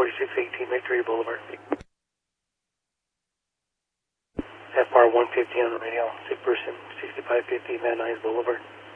4618 Victory Boulevard. FR 150 on the radio, Super 6550 Van Nuys Boulevard.